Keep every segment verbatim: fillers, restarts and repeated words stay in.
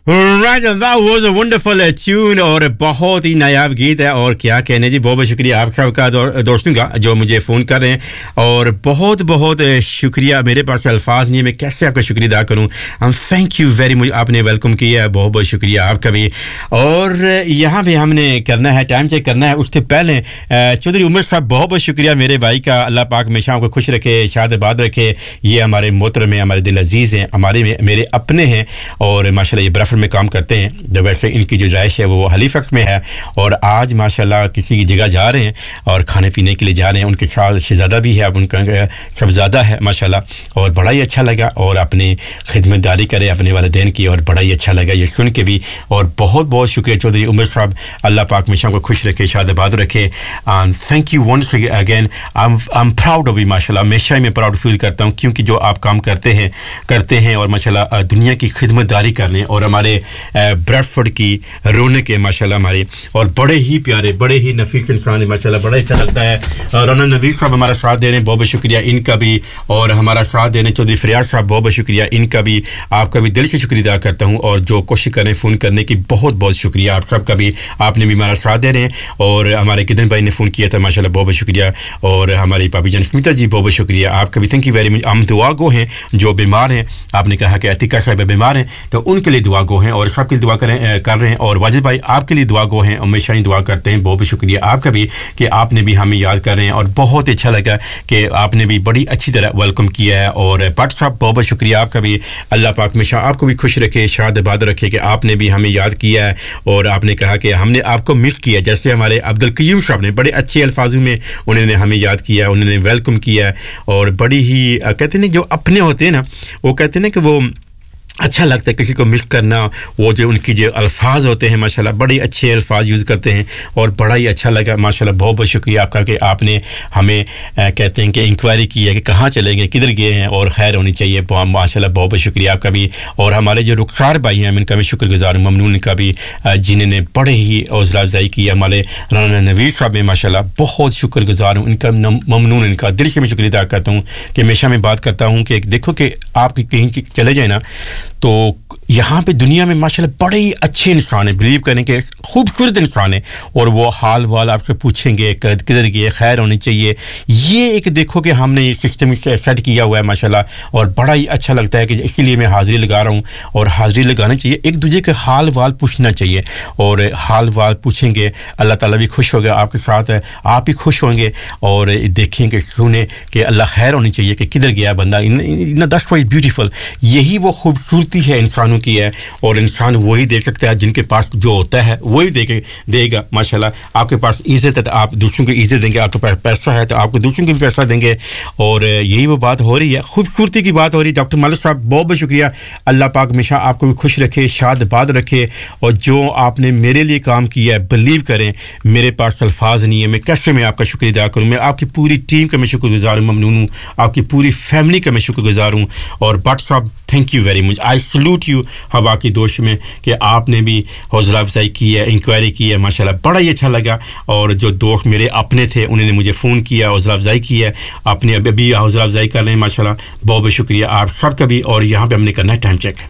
Right, that was a wonderful uh, tune और बहुत ही नायाब गीत है और क्या कहने जी बहुत बहुत शुक्रिया आप सबका दो, दोस्तों का जो मुझे फ़ोन कर रहे हैं और बहुत बहुत शुक्रिया मेरे पास अल्फाज नहीं है मैं कैसे आपका शुक्रिया अदा करूं हम थैंक यू वेरी मच आपने वेलकम किया है बहुत बहुत शुक्रिया आपका भी और यहाँ पे हमने करना है टाइम चेक करना है उससे पहले चौधरी उमर साहब बहुत बहुत शुक्रिया मेरे भाई का अल्लाह पाक हमेशा आपको खुश रखे शाद आबाद रखे ये हमारे मोहतरम हैं हमारे दिल अजीज़ हैं हमारे मेरे अपने हैं और माशाल्लाह ये ब्राफर्ड में काम करते हैं जब वैसे इनकी जो राइश है वो हलीफैक्स में है और आज माशाल्लाह किसी की जगह जा रहे हैं और खाने पीने के लिए जा रहे हैं उनके साथ शहजादा भी है अब उनका शहजादा है माशाल्लाह और बड़ा ही अच्छा लगा और अपनी खिदमतदारी करे अपने वालिदैन की और बड़ा ही अच्छा लगा ये सुन के भी और बहुत बहुत शुक्रिया चौधरी उमर साहब अल्लाह पाक हमेशा को खुश रखे शादाबाद रखे and thank you once again I am I am proud of you माशाल्लाह हमेशा ही मैं प्राउड फील करता हूँ क्योंकि जो आप काम करते हैं करते हैं और माशाल्लाह दुनिया की खिदमतदारी कर रहे हैं और हमारे ब्रैडफोर्ड की रौनक है माशाल्लाह हमारे और बड़े ही प्यारे बड़े ही नफीस इंसान है माशाल्लाह बड़ा अच्छा लगता है राना नवीद साहब हमारा साथ दे रहे हैं बहुत बहुत शुक्रिया इनका भी और हमारा साथ देने चौधरी फरियाद साहब बहुत बहुत शुक्रिया इनका भी आपका भी दिल से शुक्रिया अदा करता हूं और जो कोशिश करें फ़ोन करने की बहुत बहुत शुक्रिया आप सबका भी आपने भी हमारा साथ दे रहे हैं और हमारे किदन भाई ने फ़ोन किया था माशाल्लाह बहुत बहुत शुक्रिया और हमारी पापी जान स्मिता जी बहुत बहुत शुक्रिया आपका भी थैंक यू वेरी मच हम दुआ गो हैं जो बीमार हैं आपने कहा कि अतिका साहब बीमार हैं तो उनके लिए दुआ गो हैं और सबके लिए दुआ करें कर रहे हैं और वाजिद भाई आपके लिए दुआ गो हैं हमेशा ही दुआ करते हैं बहुत बहुत शुक्रिया आपका भी कि आपने भी हमें याद कर रहे हैं और बहुत अच्छा लगा कि आपने भी बड़ी अच्छी तरह वेलकम किया है और भट्ट साहब बहुत बहुत शुक्रिया आपका भी अल्लाह पाक हमेशा आपको भी खुश रखे शाद आबाद रखे कि आपने भी हमें याद किया है और आपने कहा कि हमने आपको मिस किया जैसे हमारे अब्दुल कयूम साहब ने बड़े अच्छे अल्फाजों में उन्होंने हमें याद किया उन्होंने वेलकम किया और बड़ी ही कहते हैं जो अपने होते हैं ना वो कहते हैं कि वो अच्छा लगता है किसी को मिस करना वो जो उनकी जो अल्फाज होते हैं माशाल्लाह बड़े अच्छे अल्फाज यूज़ करते हैं और बड़ा ही अच्छा लगा माशाल्लाह बहुत बहुत शुक्रिया आपका कि आपने हमें आ, कहते हैं कि इंक्वायरी की है कि कहाँ चले गए किधर गए हैं और खैर होनी चाहिए माशाल्लाह बहुत बहुत शुक्रिया आपका भी और हमारे जो रुखसार भाई हैं इनका मैं शुक्रगुजार हूँ ममनून का भी जिन्होंने बड़े ही हौसला अफजाई की हमारे राना नवीद साहब में माशाल्लाह बहुत शुक्रगुजार हूँ इनका ममनून इनका दिल से मैं शुक्रिया अदा करता हूँ कि हमेशा मैं बात करता हूँ कि देखो कि आप कहीं चले जाए ना तो यहाँ पे दुनिया में माशाल्लाह बड़े ही अच्छे इंसान हैं बिलीव करें कि खूबसूरत इंसान है और वो हाल वाल आपसे पूछेंगे किधर गए खैर होनी चाहिए ये एक देखो कि हमने ये सिस्टम सेट किया हुआ है माशाल्लाह और बड़ा ही अच्छा लगता है कि इसीलिए मैं हाज़िरी लगा रहा हूँ और हाज़िरी लगानी चाहिए एक दूसरे के हाल वाल पूछना चाहिए और हाल वाल पूछेंगे अल्लाह ताला भी खुश होगा आपके साथ आप भी खुश होंगे और देखेंगे सुने कि अल्लाह खैर होनी चाहिए कि किधर गया बंदा इन दैट्स व्हाई ब्यूटीफुल यही वो खूबसूरती है इंसानों की है और इंसान वही दे सकता है जिनके पास जो होता है वही दे के देगा माशाल्लाह आपके पास इज्जत है तो आप दूसरों को इज्जत देंगे आपके पास पैसा है तो आपको दूसरों को भी पैसा देंगे और यही वो बात हो रही है खूबसूरती की बात हो रही है डॉक्टर मालिक साहब बहुत बहुत शुक्रिया अल्लाह पाक हमेशा आपको भी खुश रखे शाद आबाद रखे और जो आपने मेरे लिए काम किया है बिलीव करें मेरे पास अल्फाज नहीं है मैं कैसे मैं आपका शुक्रिया अदा करूँ मैं आपकी पूरी टीम का मैं शुक्रगुजार हूँ ममनून हूँ आपकी पूरी फैमिली का मैं शुक्रगुजार हूँ और भट्ट साहब thank you very much I salute you हवा की दोष में कि आपने भी हौसला अफजाई की है इंक्वायरी की है माशाल्लाह बड़ा ही अच्छा लगा और जो दोस्त मेरे अपने थे उन्होंने मुझे फ़ोन किया हौसला अफजाई की है आपने अभी भी हौसला अफजाई कर रहे हैं माशाल्लाह बहुत बहुत शुक्रिया आप सबका भी और यहाँ पे हमने करना है time check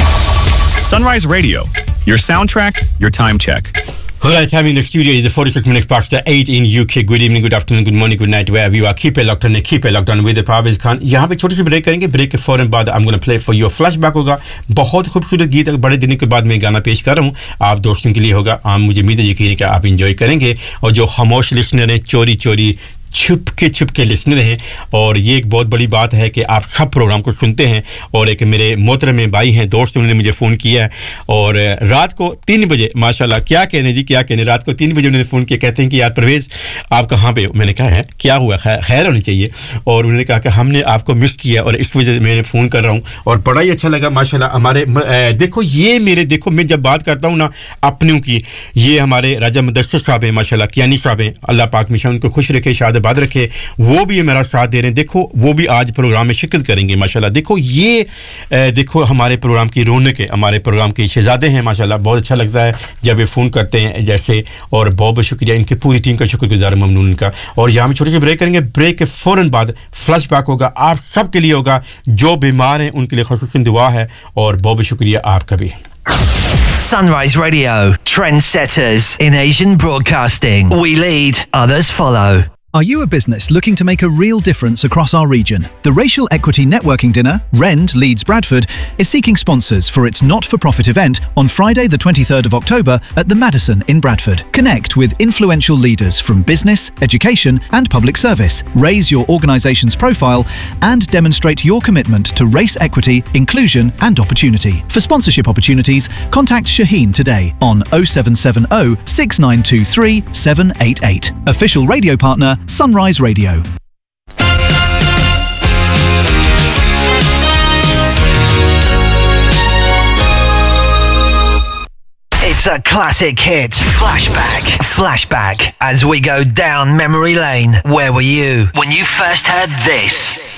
Sunrise Radio, your soundtrack, your time check. Well, the time in the studio is forty-six minutes past eight in U K. Good evening, good afternoon, good morning, good night, wherever you are. Keep it locked on, keep it locked on with the Parvez Khan. यहाँ पे छोटी सी break करेंगे break के फौरन बाद I'm going to play for you flashback होगा बहुत खूबसूरत गीत बड़े दिनों के बाद मैं गाना पेश कर रहा हूँ आप दोस्तों के लिए होगा आप मुझे उम्मीद है यकीन है कि आप इंजॉय करेंगे और जो खामोश लिसनर हैं चोरी चोरी छुप के छुप के लिसनर हैं और ये एक बहुत बड़ी बात है कि आप सब प्रोग्राम को सुनते हैं और एक मेरे मोहतरम भाई हैं दोस्त उन्होंने मुझे फ़ोन किया है और रात को तीन बजे माशाल्लाह क्या कहने जी क्या कहने रात को तीन बजे उन्होंने फ़ोन किया कहते हैं कि यार परवेज़ आप कहाँ पे हो मैंने कहा है क्या हुआ खैर होनी चाहिए और उन्होंने कहा कि हमने आपको मिस किया और इस वजह से मैं फ़ोन कर रहा हूँ और बड़ा ही अच्छा लगा माशाल्लाह हमारे देखो ये मेरे देखो मैं जब बात करता हूँ ना अपनों की ये हमारे राजा मुदस्सिर साहब हैं माशाल्लाह कियानी साहब हैं अल्लाह पाक हमेशा उनको खुश रखे शाद बात रखे वो भी मेरा साथ दे रहे हैं देखो वो भी आज प्रोग्राम में शिरकत करेंगे माशाल्लाह देखो ये देखो हमारे प्रोग्राम की रौनक है हमारे प्रोग्राम के शहजादे हैं माशाल्लाह बहुत अच्छा लगता है जब ये फ़ोन करते हैं जैसे और बहुत बहुत शुक्रिया इनकी पूरी टीम का शुक्रगुजार ममनून इनका और यहाँ में छोटी सी ब्रेक करेंगे ब्रेक के फ़ौरन बाद फ्लैशबैक होगा आप सब के लिए होगा जो बीमार हैं उनके लिए ख़ुसूसन दुआ है और बहुत बहुत शुक्रिया आपका भी Sunrise Radio, trendsetters in Asian broadcasting. We lead, others follow. Are you a business looking to make a real difference across our region? The Racial Equity Networking Dinner, REND Leeds Bradford, is seeking sponsors for its not-for-profit event on Friday the twenty-third of October at the Madison in Bradford. Connect with influential leaders from business, education and public service, raise your organisation's profile and demonstrate your commitment to race equity, inclusion and opportunity. For sponsorship opportunities, contact Shaheen today on oh seven seven oh, six nine two three, seven eight eight. Official radio partner Sunrise Radio. It's a classic hit. Flashback. Flashback. As we go down memory lane. Where were you when you first heard this?